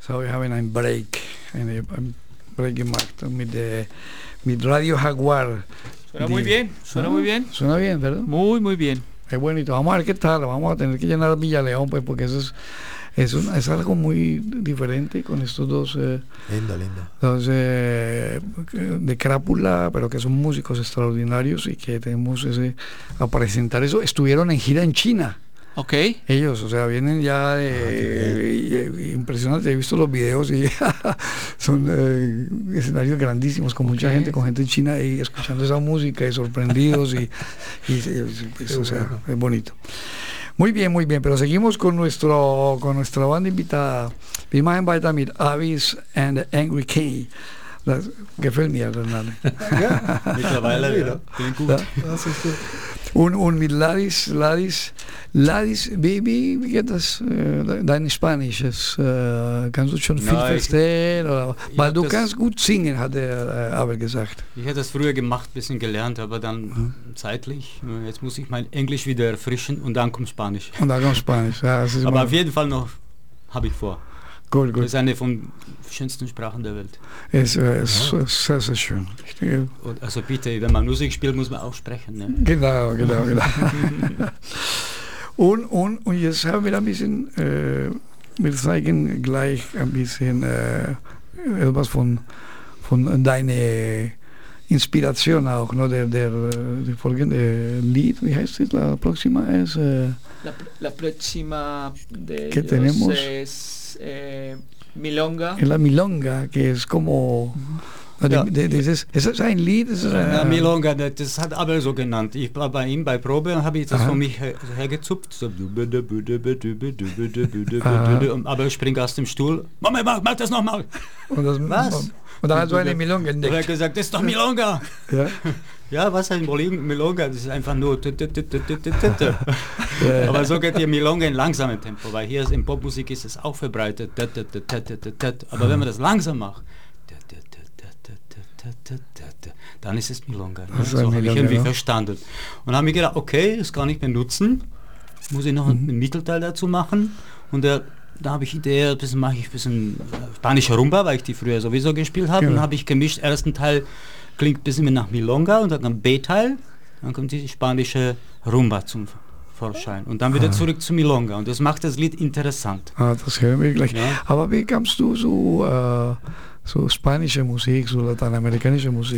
So wir haben einen Break gemacht mit Radio Jaguar. Suena muy bien, suena muy bien. Suena bien, ¿verdad? Muy, muy bien. Es bonito. Vamos a ver qué tal. Vamos a tener que llenar Villa León, pues, porque eso es algo muy diferente con estos dos. Lindo. Dos de Crápula, pero que son músicos extraordinarios y que tenemos a presentar eso. Estuvieron en gira en China. Ok. Ellos, o sea, vienen ya impresionantes. He visto los videos y son escenarios grandísimos con mucha gente, con gente en China ahí escuchando esa música y sorprendidos o sea, es bonito. Muy bien, pero seguimos con nuestra banda invitada. Wir machen weiter mit Avis and the Angry King. Das gefällt mir, Renate. Ja, mittlerweile wieder. Klingt gut. Ja. Das ist gut. Und mit Ladis, wie geht das? Dein Spanisch? Kannst du schon viel verstehen? Weil du kannst gut singen, hat er aber gesagt. Ich hätte das früher gemacht, ein bisschen gelernt, aber dann zeitlich. Jetzt muss ich mein Englisch wieder erfrischen und dann kommt Spanisch. Ja, aber auf jeden Fall noch habe ich vor. Gut. Das ist eine von den schönsten Sprachen der Welt. Es sehr, sehr schön. Also bitte, wenn man Musik spielt, muss man auch sprechen. Ne? Genau. und jetzt haben wir ein bisschen, wir zeigen gleich ein bisschen etwas von deiner Inspiration auch, ne? Der folgende Lied, wie heißt es? La próxima es... La próxima de ¿qué tenemos? Es Milonga. La Milonga, que es como... ist das ein Lied? Milonga, das hat Abel so genannt. Ich war bei ihm bei Probe und habe ich das von mich hergezupft. So. Und Abel springt aus dem Stuhl. Mama, mach das nochmal. Was? Und da hat so eine Milonga entdeckt. Und er hat gesagt, das ist doch Milonga. Ja? Ja, was heißt Milonga? Das ist einfach nur... Aber so geht die Milonga in langsamem Tempo, weil hier in Popmusik ist es auch verbreitet. Aber wenn man das langsam macht, dann ist es Milonga. So habe ich irgendwie verstanden. Und habe mir gedacht, okay, das kann ich benutzen. Muss ich noch einen Mittelteil dazu machen. Und da habe ich Idee, mache ich ein bisschen spanische Rumba, weil ich die früher sowieso gespielt habe. Und habe ich gemischt, ersten Teil klingt ein bisschen mehr nach Milonga und dann B-Teil, dann kommt die spanische Rumba zum Vorschein und dann wieder zurück zu Milonga und das macht das Lied interessant. Das hören wir gleich. Ja. Aber wie kamst du so spanische Musik, so lateinamerikanische Musik?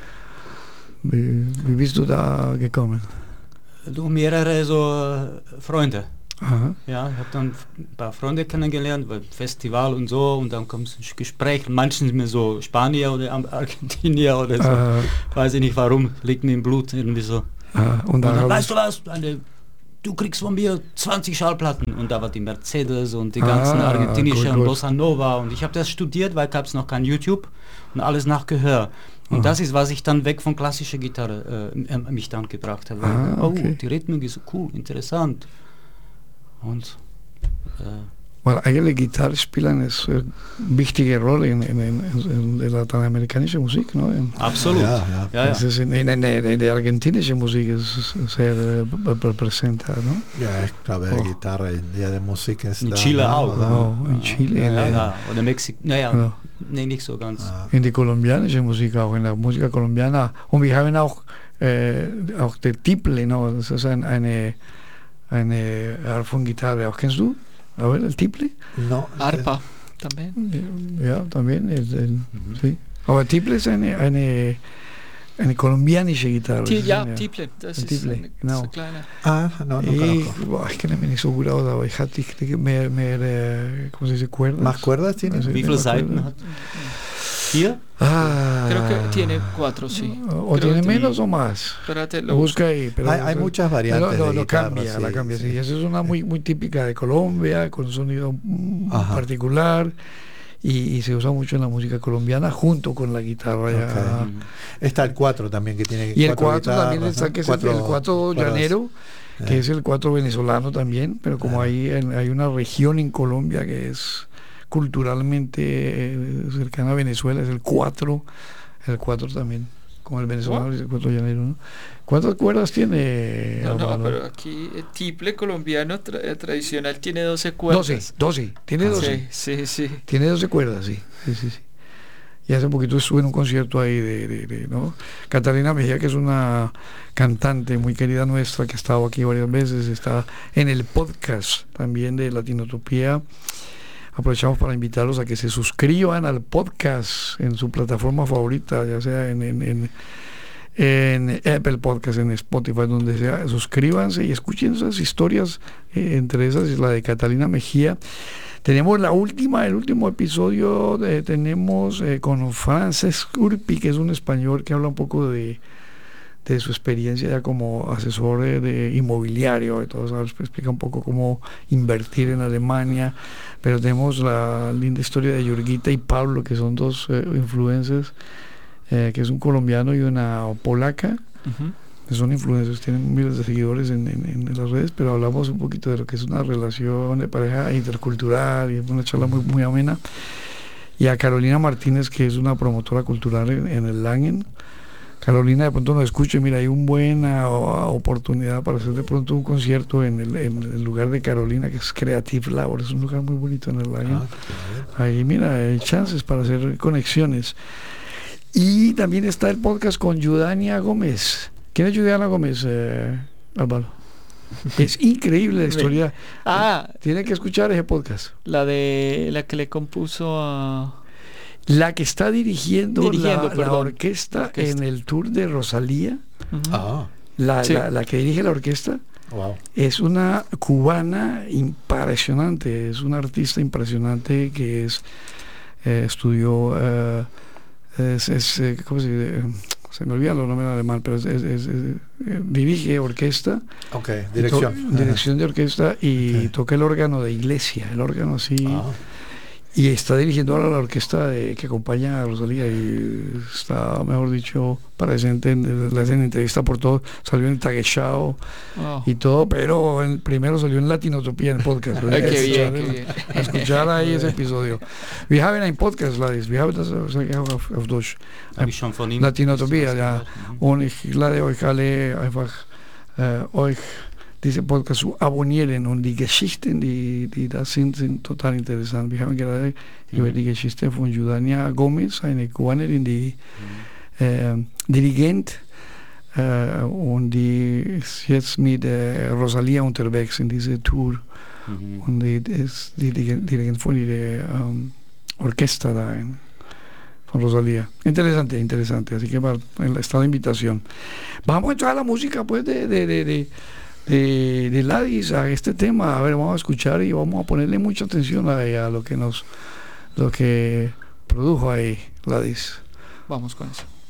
Wie bist du da gekommen? Durch mehrere so Freunde. Aha. Ja, ich habe dann ein paar Freunde kennengelernt, beim Festival und so, und dann kommt ein Gespräch. Manchen sind mir so Spanier oder Argentinier oder so. Weiß ich nicht warum, liegt mir im Blut irgendwie so. Und dann weißt du was, du kriegst von mir 20 Schallplatten. Und da war die Mercedes und die ganzen argentinische und Bossa Nova. Und ich habe das studiert, weil gab es noch kein YouTube und alles nach Gehör. Und das ist, was ich dann weg von klassischer Gitarre mich dann gebracht habe. Okay. Die Rhythmik ist cool, interessant. Und weil eigentlich Gitarre spielen ist eine wichtige Rolle in der lateinamerikanischen Musik. Ne? Absolut. Ja. Das ist in der argentinischen Musik ist sehr präsent. Ne? Ja, ich glaube, Gitarre in der Musik ist in Chile auch. In Chile. Oder Mexiko. Nee, nicht so ganz. In die kolumbianische Musik auch, in der Musik kolumbianer. Und wir haben auch der Tiple, no? Das ist eine Art von Gitarre. Auch kennst du? A ver, el tiple. No. Arpa también. Ja, también. Sí. Aber Tiple ist eine kolumbianische Gitarre. Tiple. Das ist Tiple, genau. eine kleine. Ich kenne mich nicht so gut aus, aber ich hatte mehr ¿cómo se dice? Cuerdas. ¿Más cuerdas tiene? Wie viele Seiten hat? 4? Creo que tiene 4, sí. O tiene menos o más. Busca ahí. Pero hay muchas variantes de guitarra. La cambia. Sí. Esa es una muy típica de Colombia, con un sonido particular. Y se usa mucho en la música colombiana junto con la guitarra. Okay. Está el 4 también, que tiene y el 4 guitarras, también está, ¿no? Que es el 4 llanero, que es el 4 venezolano también, pero como hay una región en Colombia que es culturalmente cercana a Venezuela, es el 4 también. como el venezolano dice cuatro llaneros, ¿no? ¿Cuántas cuerdas tiene? No, pero aquí el tiple colombiano tradicional tiene 12 cuerdas. 12, tiene 12. Sí. Tiene 12 cuerdas, sí. Y hace poquito estuve en un concierto ahí ¿no? Catalina Mejía, que es una cantante muy querida nuestra, que ha estado aquí varias veces, está en el podcast también de Latinotopía. Aprovechamos para invitarlos a que se suscriban al podcast en su plataforma favorita, ya sea en Apple Podcast, en Spotify, donde sea. Suscríbanse y escuchen esas historias, entre esas es la de Catalina Mejía. Tenemos el último episodio, tenemos con Francesc Urpi, que es un español que habla un poco de su experiencia ya como asesor de inmobiliario y todo eso, explica un poco cómo invertir en Alemania. Pero tenemos la linda historia de Jurgita y Pablo, que son dos influencers, que es un colombiano y una polaca. Son influencers, tienen miles de seguidores en las redes, pero hablamos un poquito de lo que es una relación de pareja intercultural, y es una charla muy, muy amena. Y a Carolina Martínez, que es una promotora cultural en el Langen. Carolina de pronto nos escucha, mira, hay una buena oportunidad para hacer de pronto un concierto en el lugar de Carolina, que es Creative Labor, es un lugar muy bonito en el Langen. Ahí, mira, hay chances para hacer conexiones. Y también está el podcast con Yudania Gómez. ¿Quién es Yudania Gómez, Álvaro? Es increíble la historia. Tiene que escuchar ese podcast. La que le compuso a... La que está dirigiendo la orquesta en el tour de Rosalía. La que dirige la orquesta. Wow. Es una cubana impresionante, es una artista impresionante que estudió ¿cómo se dice? Se me olvidan los nombres en alemán, pero dirige orquesta. Dirección de orquesta y toca el órgano de iglesia, el órgano así. Y está dirigiendo ahora la orquesta que acompaña a Rosalía, y está, mejor dicho, presente, le hacen entrevista por todo, salió en Tagesschau y todo, pero primero salió en Latinotopía, en el podcast. Qué bien. Escuchar ahí ese episodio. Wir haben ein Podcast, Ladis, wir haben das auf Deutsch. Latinotopía, ja. Und ich lade euch alle einfach euch diesen Podcast zu abonnieren, und die Geschichten, die da sind total interessant. Wir haben gerade über die Geschichte von Yudania Gómez, eine Kubanerin, die Dirigent, und die ist jetzt mit Rosalía unterwegs in diese Tour, und die ist die Dirigent von der orquesta da con Rosalía. Interesante, así que está la invitación. Vamos a entrar a la música pues de Ladis, a este tema. A ver, vamos a escuchar y vamos a ponerle mucha atención a lo que produjo ahí Ladis. Vamos con eso.